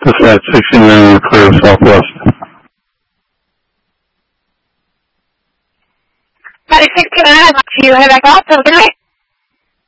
Dispatch 69, clear southwest. 96, can I have you head back off? Good night.